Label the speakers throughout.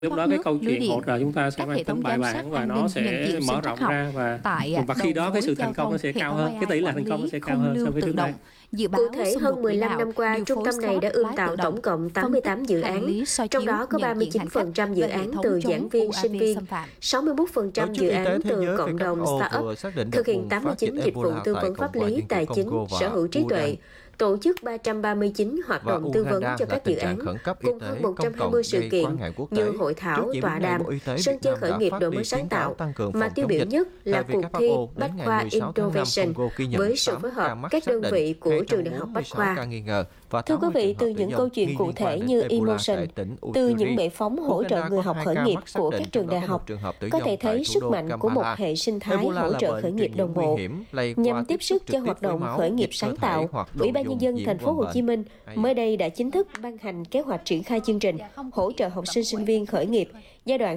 Speaker 1: Lúc đó cái câu chuyện hỗ trợ chúng ta sẽ mang tính bài bản và nó sẽ mở rộng ra và khi đó cái sự thành công nó sẽ cao hơn, cái tỷ lệ thành công nó sẽ cao hơn so với trước đây.
Speaker 2: Cụ thể, hơn 15 năm qua, trung tâm này đã ươm tạo tổng cộng 88 dự án, trong đó có 39% dự án từ giảng viên, sinh viên, 61% dự án từ cộng đồng startup, thực hiện 89 dịch vụ tư vấn pháp lý, tài chính, sở hữu trí tuệ, tổ chức 339 hoạt động tư vấn cho các dự án, cùng hơn 120 sự kiện như hội thảo, tọa đàm, sân chơi khởi nghiệp đổi mới sáng tạo, mà tiêu biểu nhất là cuộc thi Bách Khoa Innovation với sự phối hợp các đơn vị của trường Đại học Bách Khoa. Thưa quý vị, từ những câu chuyện cụ thể như Emotion, từ những bệ phóng hỗ trợ người học khởi nghiệp của các trường đại học, có thể thấy sức mạnh của một hệ sinh thái hỗ trợ khởi nghiệp đồng bộ. Nhằm tiếp sức cho hoạt động khởi nghiệp sáng tạo, Ủy ban Nhân dân Thành phố Hồ Chí Minh mới đây đã chính thức ban hành kế hoạch triển khai chương trình hỗ trợ học sinh sinh viên khởi nghiệp giai đoạn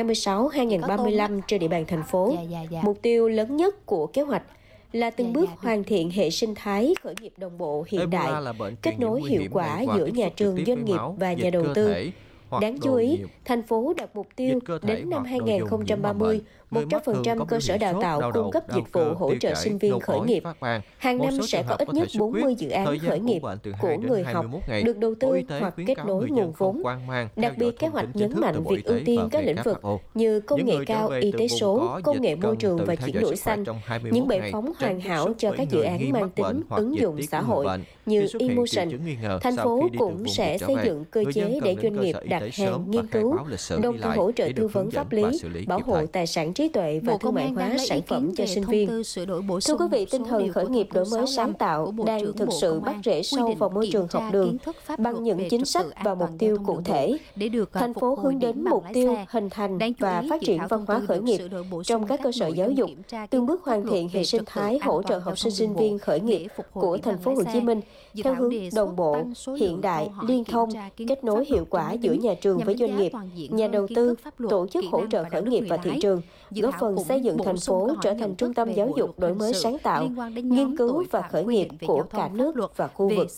Speaker 2: 2026-2035 trên địa bàn thành phố. Mục tiêu lớn nhất của kế hoạch là từng bước hoàn thiện hệ sinh thái khởi nghiệp đồng bộ hiện đại, kết nối hiệu quả giữa nhà trường, doanh nghiệp và nhà đầu tư. Đáng chú ý, thành phố đặt mục tiêu đến năm 2030, 100% cơ sở đào tạo cung cấp dịch vụ hỗ trợ sinh viên khởi nghiệp. Hàng năm sẽ có ít nhất 40 dự án khởi nghiệp của người học được đầu tư hoặc kết nối nguồn vốn. Đặc biệt, kế hoạch nhấn mạnh việc ưu tiên các lĩnh vực như công nghệ cao, y tế số, công nghệ môi trường và chuyển đổi xanh, những bệ phóng hoàn hảo cho các dự án mang tính ứng dụng xã hội như Emotion. Thành phố cũng sẽ xây dựng cơ chế để doanh nghiệp đặt hàng nghiên cứu, đồng thời hỗ trợ tư vấn pháp lý, bảo hộ tài sản trí tuệ và thương mại hóa sản phẩm cho sinh viên. Thưa quý vị, tinh thần khởi nghiệp đổi mới sáng tạo đang thực sự bắt rễ sâu vào môi trường học đường bằng những chính sách và mục tiêu cụ thể. Thành phố hướng đến mục tiêu hình thành và phát triển văn hóa khởi nghiệp trong các cơ sở giáo dục, từng bước hoàn thiện hệ sinh thái hỗ trợ học sinh sinh viên khởi nghiệp của Thành phố Hồ Chí Minh theo hướng đồng bộ, hiện đại, liên thông, kết nối hiệu quả giữa nhà trường với doanh nghiệp, nhà đầu tư, tổ chức hỗ trợ khởi nghiệp và thị trường, góp phần xây dựng thành phố trở thành trung tâm giáo dục đổi mới sáng tạo, nghiên cứu và khởi nghiệp của cả nước và khu vực.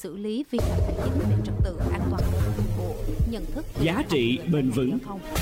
Speaker 3: Giá trị bền vững.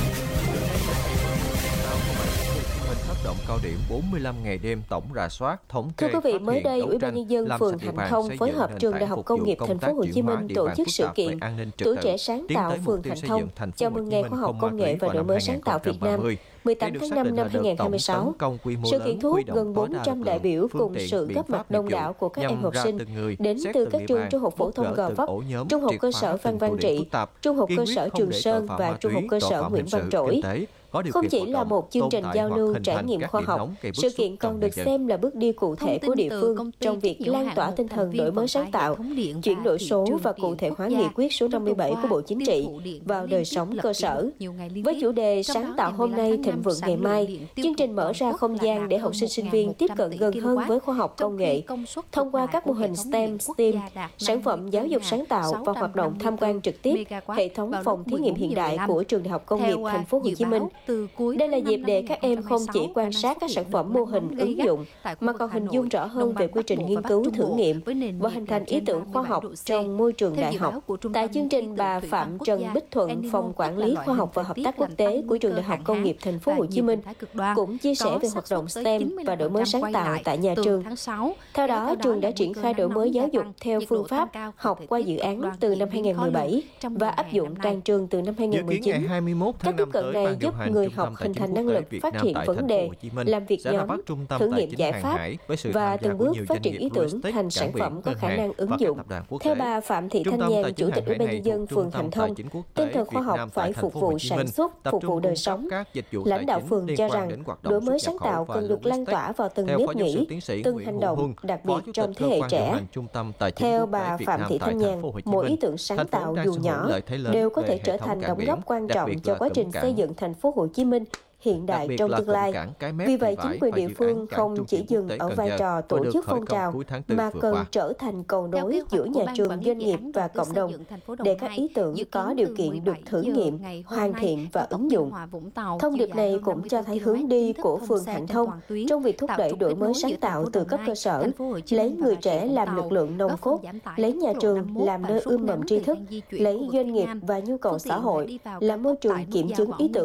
Speaker 4: Phát động cao điểm 45 ngày đêm tổng rà soát thống kê.
Speaker 2: Thưa quý vị, mới đây Ủy ban Nhân dân phường Hạnh Thông phối hợp trường Đại học Công nghiệp Thành phố Hồ Chí Minh tổ chức sự kiện Tuổi trẻ sáng tạo phường Hạnh Thông chào mừng Ngày Khoa học Công nghệ và Đổi mới sáng tạo Việt Nam 18 tháng 5 năm 2026. Sự kiện thu hút gần 400 đại biểu cùng sự góp mặt đông đảo của các em học sinh đến từ các trường Trung học phổ thông Gò Vấp, Trung học cơ sở Phan Văn Trị, Trung học cơ sở Trường Sơn và Trung học cơ sở Nguyễn Văn Trỗi. Không chỉ là một chương trình giao lưu trải nghiệm khoa học, sự kiện còn được xem là bước đi cụ thể của địa phương trong việc lan tỏa tinh thần đổi mới sáng tạo, chuyển đổi số và cụ thể hóa nghị quyết số 57 của Bộ Chính trị vào đời sống cơ sở. Với chủ đề sáng tạo hôm nay, thịnh vượng ngày mai, chương trình mở ra không gian để học sinh sinh viên tiếp cận gần hơn với khoa học công nghệ thông qua các mô hình STEM, STEAM, sản phẩm giáo dục sáng tạo và hoạt động tham quan trực tiếp hệ thống phòng thí nghiệm hiện đại của trường Đại học Công nghiệp Thành phố Hồ Chí Minh. Đây là dịp để các em không chỉ quan sát các sản phẩm mô hình ứng dụng mà còn hình dung rõ hơn về quy trình nghiên cứu thử nghiệm và hình thành ý tưởng khoa học trong môi trường đại học. Tại chương trình, bà Phạm Trần Bích Thuận, Phòng Quản lý Khoa học và Hợp tác Quốc tế của trường Đại học Công nghiệp Thành phố Hồ Chí Minh cũng chia sẻ về hoạt động STEM và đổi mới sáng tạo tại nhà trường. Theo đó, trường đã triển khai đổi mới giáo dục theo phương pháp học qua dự án từ năm 2017 và áp dụng toàn trường từ năm 2019. Các tiếp cận này giúp người học hình thành năng lực phát hiện vấn đề, làm việc nhóm, thử nghiệm giải pháp và từng bước phát triển ý tưởng thành sản phẩm có khả năng ứng dụng. Theo bà Phạm Thị Thanh Nhàn, Chủ tịch Ủy ban Nhân dân phường Hạnh Thông, tinh thần khoa học phải phục vụ sản xuất, phục vụ đời sống. Lãnh đạo phường cho rằng đổi mới sáng tạo cần được lan tỏa vào từng nếp nghĩ, từng hành động, đặc biệt trong thế hệ trẻ. Theo bà Phạm Thị Thanh Nhàn, mỗi ý tưởng sáng tạo dù nhỏ đều có thể trở thành đóng góp quan trọng cho quá trình xây dựng thành phố Hồ Chí Minh hiện đại trong tương lai. Vì vậy, chính quyền địa phương không chỉ dừng ở vai trò tổ chức phong trào, mà cần trở thành cầu nối giữa nhà trường, doanh nghiệp và cộng đồng, để các ý tưởng có điều kiện được thử nghiệm, hoàn thiện và ứng dụng. Thông điệp này cũng cho thấy hướng đi của phường Thạnh Thông trong việc thúc đẩy đổi mới sáng tạo từ cấp cơ sở, lấy người trẻ làm lực lượng nòng cốt, lấy nhà trường làm nơi ươm mầm tri thức, lấy doanh nghiệp và nhu cầu xã hội làm môi trường kiểm chứng ý tưởng